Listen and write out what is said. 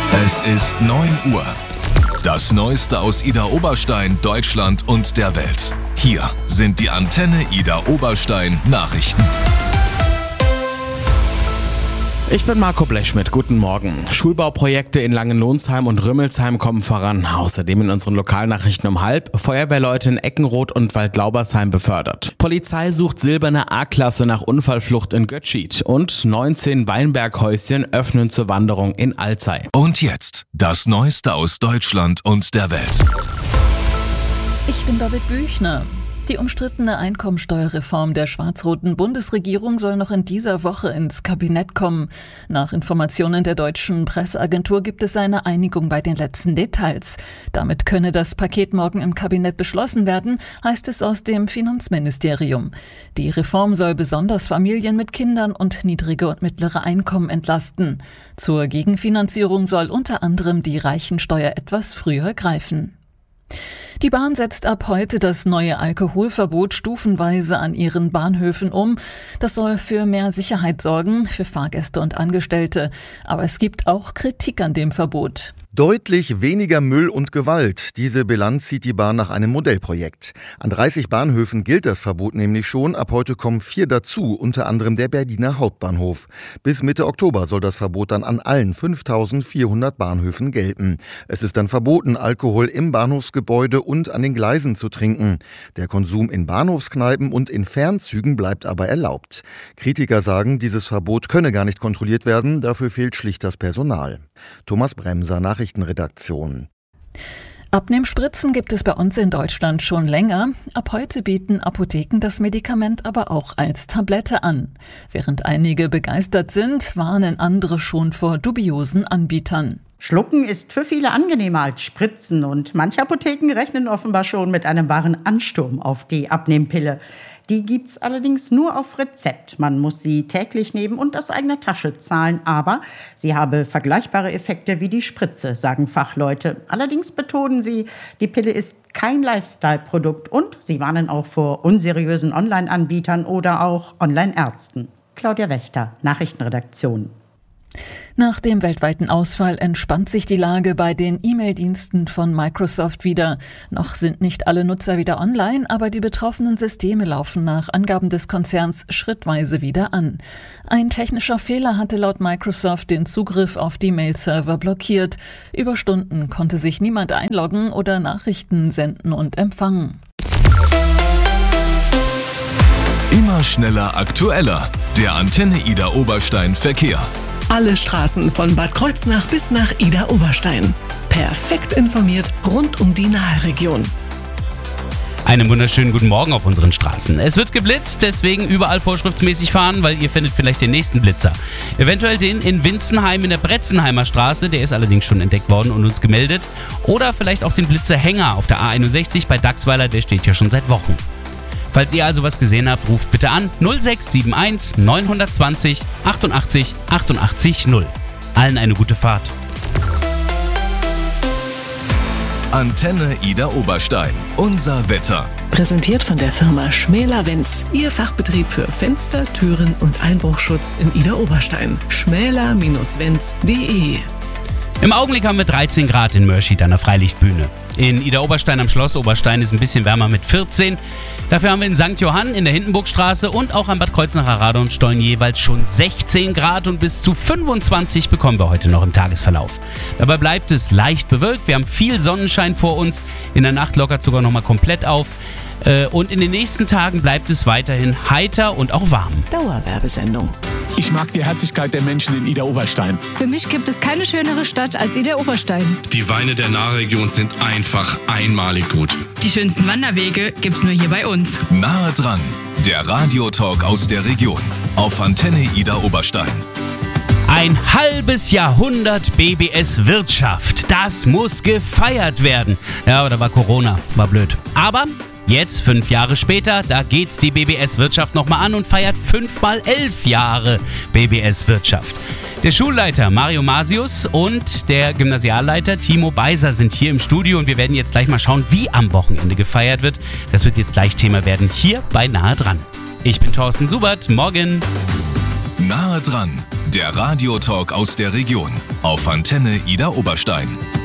Es ist 9 Uhr. Das Neueste aus Idar Oberstein, Deutschland und der Welt. Hier sind die Antenne Idar Oberstein Nachrichten. Ich bin Marco Blechschmidt, guten Morgen. Schulbauprojekte in Langenlonsheim und Rümmelsheim kommen voran. Außerdem in unseren Lokalnachrichten um 12:30 Feuerwehrleute in Eckenroth und Waldlaubersheim befördert. Polizei sucht silberne A-Klasse nach Unfallflucht in Götschied. Und 19 Weinberghäuschen öffnen zur Wanderung in Alzey. Und jetzt das Neueste aus Deutschland und der Welt. Ich bin David Büchner. Die umstrittene Einkommensteuerreform der schwarz-roten Bundesregierung soll noch in dieser Woche ins Kabinett kommen. Nach Informationen der deutschen Presseagentur gibt es eine Einigung bei den letzten Details. Damit könne das Paket morgen im Kabinett beschlossen werden, heißt es aus dem Finanzministerium. Die Reform soll besonders Familien mit Kindern und niedrige und mittlere Einkommen entlasten. Zur Gegenfinanzierung soll unter anderem die Reichensteuer etwas früher greifen. Die Bahn setzt ab heute das neue Alkoholverbot stufenweise an ihren Bahnhöfen um. Das soll für mehr Sicherheit sorgen, für Fahrgäste und Angestellte. Aber es gibt auch Kritik an dem Verbot. Deutlich weniger Müll und Gewalt. Diese Bilanz zieht die Bahn nach einem Modellprojekt. An 30 Bahnhöfen gilt das Verbot nämlich schon. Ab heute kommen 4 dazu, unter anderem der Berliner Hauptbahnhof. Bis Mitte Oktober soll das Verbot dann an allen 5.400 Bahnhöfen gelten. Es ist dann verboten, Alkohol im Bahnhofsgebäude und an den Gleisen zu trinken. Der Konsum in Bahnhofskneipen und in Fernzügen bleibt aber erlaubt. Kritiker sagen, dieses Verbot könne gar nicht kontrolliert werden. Dafür fehlt schlicht das Personal. Thomas Bremser, Nachrichtenredaktion. Abnehmspritzen gibt es bei uns in Deutschland schon länger. Ab heute bieten Apotheken das Medikament aber auch als Tablette an. Während einige begeistert sind, warnen andere schon vor dubiosen Anbietern. Schlucken ist für viele angenehmer als Spritzen und manche Apotheken rechnen offenbar schon mit einem wahren Ansturm auf die Abnehmpille. Die gibt's allerdings nur auf Rezept. Man muss sie täglich nehmen und aus eigener Tasche zahlen. Aber sie habe vergleichbare Effekte wie die Spritze, sagen Fachleute. Allerdings betonen sie, die Pille ist kein Lifestyle-Produkt und sie warnen auch vor unseriösen Online-Anbietern oder auch Online-Ärzten. Claudia Wächter, Nachrichtenredaktion. Nach dem weltweiten Ausfall entspannt sich die Lage bei den E-Mail-Diensten von Microsoft wieder. Noch sind nicht alle Nutzer wieder online, aber die betroffenen Systeme laufen nach Angaben des Konzerns schrittweise wieder an. Ein technischer Fehler hatte laut Microsoft den Zugriff auf die Mail-Server blockiert. Über Stunden konnte sich niemand einloggen oder Nachrichten senden und empfangen. Immer schneller, aktueller. Der Antenne Idar Oberstein Verkehr. Alle Straßen von Bad Kreuznach bis nach Idar Oberstein. Perfekt informiert rund um die Nahregion. Einen wunderschönen guten Morgen auf unseren Straßen. Es wird geblitzt, deswegen überall vorschriftsmäßig fahren, weil ihr findet vielleicht den nächsten Blitzer. Eventuell den in Winzenheim in der Bretzenheimer Straße, der ist allerdings schon entdeckt worden und uns gemeldet. Oder vielleicht auch den Blitzerhänger auf der A61 bei Dachsweiler, der steht ja schon seit Wochen. Falls ihr also was gesehen habt, ruft bitte an 0671 920 88 88 0. Allen eine gute Fahrt. Antenne Idar Oberstein. Unser Wetter. Präsentiert von der Firma Schmäler-Wenz. Ihr Fachbetrieb für Fenster, Türen und Einbruchschutz in Idar Oberstein. schmäler-wenz.de. Im Augenblick haben wir 13 Grad in Mörschid an der Freilichtbühne. In Idar Oberstein am Schloss Oberstein ist ein bisschen wärmer mit 14. Dafür haben wir in St. Johann in der Hindenburgstraße und auch am Bad Kreuznacher Radonstollen jeweils schon 16 Grad und bis zu 25 bekommen wir heute noch im Tagesverlauf. Dabei bleibt es leicht bewölkt, wir haben viel Sonnenschein vor uns, in der Nacht lockert sogar nochmal komplett auf. Und in den nächsten Tagen bleibt es weiterhin heiter und auch warm. Dauerwerbesendung. Ich mag die Herzlichkeit der Menschen in Idar Oberstein. Für mich gibt es keine schönere Stadt als Idar Oberstein. Die Weine der Nahregion sind einfach einmalig gut. Die schönsten Wanderwege gibt's nur hier bei uns. Nahe dran, der Radiotalk aus der Region auf Antenne Idar Oberstein. Ein halbes Jahrhundert BBS Wirtschaft, das muss gefeiert werden. Ja, aber da war Corona, war blöd. Aber jetzt, 5 Jahre später, da geht's die BBS Wirtschaft nochmal an und feiert 5 mal 11 Jahre BBS Wirtschaft. Der Schulleiter Mario Masius und der Gymnasialleiter Timo Beiser sind hier im Studio und wir werden jetzt gleich mal schauen, wie am Wochenende gefeiert wird. Das wird jetzt gleich Thema werden, hier bei Nahe dran. Ich bin Thorsten Subert, morgen. Nahe dran, Der Radiotalk aus der Region auf Antenne Idar Oberstein.